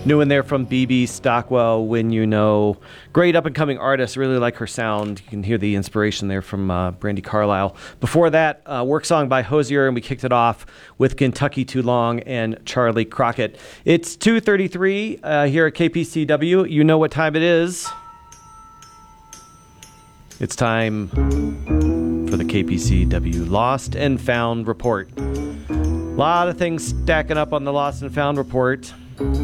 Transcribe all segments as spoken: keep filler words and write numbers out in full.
New in there from B B Stockwell, When You Know. Great up-and-coming artist. Really like her sound. You can hear the inspiration there from uh, Brandi Carlile. Before that, uh, work song by Hozier, and we kicked it off with Kentucky Too Long and Charlie Crockett. It's two thirty-three uh, here at K P C W. You know what time it is. It's time for the K P C W Lost and Found Report. A lot of things stacking up on the Lost and Found Report.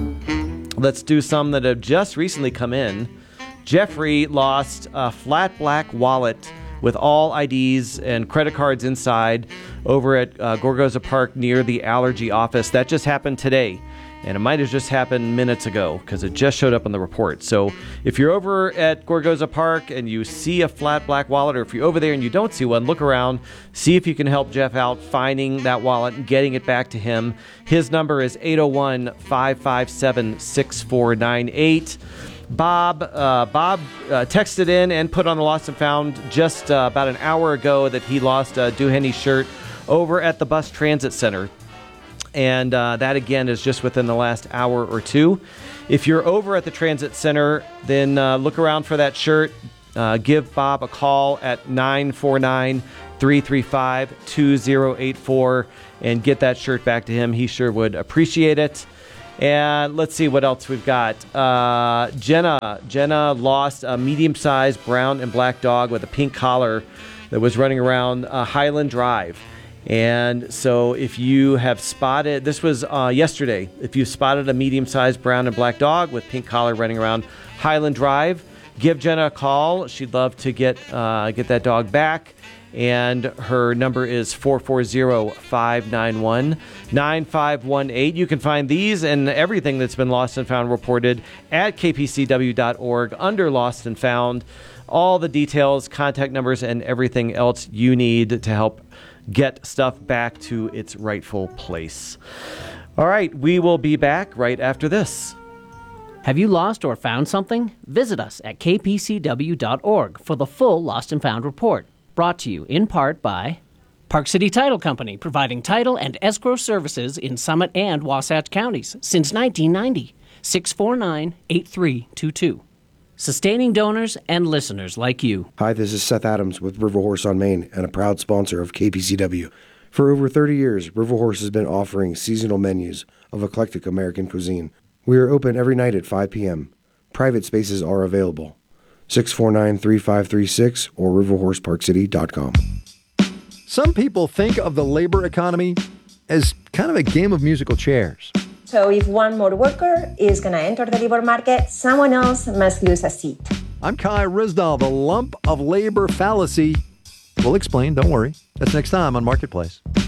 Let's do some that have just recently come in. Jeffrey lost a flat black wallet with all I Ds and credit cards inside over at uh, Gorgoza Park near the allergy office. That just happened today, and it might have just happened minutes ago because it just showed up on the report. So if you're over at Gorgoza Park and you see a flat black wallet, or if you're over there and you don't see one, look around, see if you can help Jeff out finding that wallet and getting it back to him. His number is eight oh one, five five seven, six four nine eight. Bob uh, Bob uh, texted in and put on the Lost and Found just uh, about an hour ago that he lost a Duhenny shirt over at the Bus Transit Center. And uh, that, again, is just within the last hour or two. If you're over at the Transit Center, then uh, look around for that shirt. Uh, give Bob a call at nine four nine, three three five, two oh eight four and get that shirt back to him. He sure would appreciate it. And let's see what else we've got. Uh, Jenna. Jenna lost a medium-sized brown and black dog with a pink collar that was running around uh, Highland Drive. And so if you have spotted, this was uh, yesterday, if you spotted a medium-sized brown and black dog with pink collar running around Highland Drive, give Jenna a call. She'd love to get uh, get that dog back. And her number is four four zero, five nine one, nine five one eight. You can find these and everything that's been lost and found reported at k p c w dot org under Lost and Found. All the details, contact numbers, and everything else you need to help get stuff back to its rightful place. All right, we will be back right after this. Have you lost or found something? Visit us at k p c w dot org for the full Lost and Found report. Brought to you in part by Park City Title Company, providing title and escrow services in Summit and Wasatch counties since nineteen ninety. six four nine, eight three two two. Sustaining donors and listeners like you. Hi, this is Seth Adams with River Horse on Main and a proud sponsor of K P C W. For over thirty years, River Horse has been offering seasonal menus of eclectic American cuisine. We are open every night at five p.m. Private spaces are available. six four nine, three five three six or river horse park city dot com. Some people think of the labor economy as kind of a game of musical chairs. So if one more worker is going to enter the labor market, someone else must lose a seat. I'm Kai Risdal. The lump of labor fallacy. We'll explain, don't worry. That's next time on Marketplace.